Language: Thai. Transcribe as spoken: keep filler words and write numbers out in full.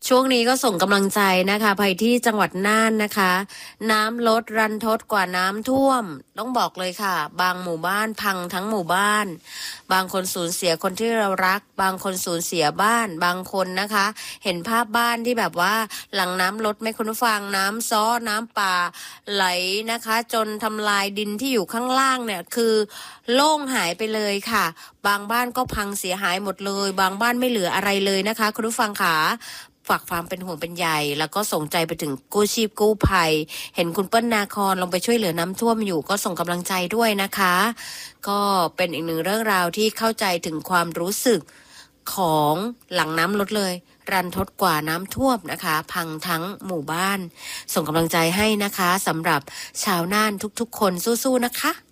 ช่วงนี้ก็ส่งกำลังใจนะคะไปที่จังหวัดน่านนะคะ น้ำลดรันทดกว่าน้ำท่วมต้องบอกเลยค่ะบางหมู่บ้านพังทั้งหมู่บ้านบางคนสูญเสียคนที่เรารักบางคนสูญเสียบ้านบางคนนะคะ เห็นภาพบ้านที่แบบว่าหลังน้ำลดไหมคุณผู้ฟังน้ำซ้อน้ำป่าไหลนะคะ จนทำลายดินที่อยู่ข้างล่างเนี่ยคือโล่งหายไปเลยค่ะบางบ้านก็พังเสียหายหมดเลยบางบ้านไม่เหลืออะไรเลยนะคะคุณผู้ฟังค่ะฝากความเป็นห่วงเป็นใยแล้วก็ส่งใจไปถึงกู้ชีพกู้ภัยเห็นคุณเปิ้ลนาครลงไปช่วยเหลือน้ำท่วมอยู่ก็ส่งกำลังใจด้วยนะคะก็เป็นอีกหนึ่งเรื่องราวที่เข้าใจถึงความรู้สึกของหลังน้ำลดเลยรันทดกว่าน้ำท่วมนะคะพังทั้งหมู่บ้านส่งกำลังใจให้นะคะสำหรับชาวน่านทุกๆคนสู้ๆนะคะ